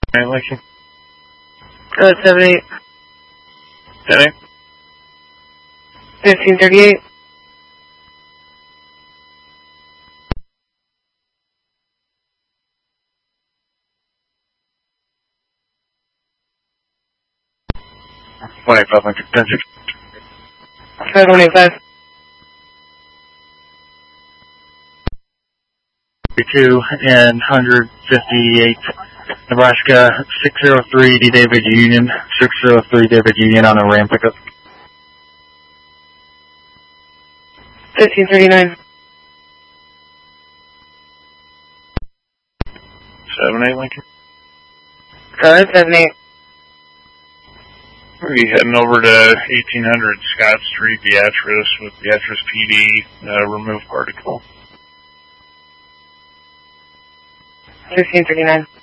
Lincoln. 78. 78. 1538. Lincoln. 10-6. 5185. 2 and 158. Nebraska 603 D. David Union. 603 David Union on a Ram pickup. 1539. 78 Lincoln. 78. We'll be heading over to 1800 Scott Street, Beatrice, with Beatrice PD, remove particle. 1539.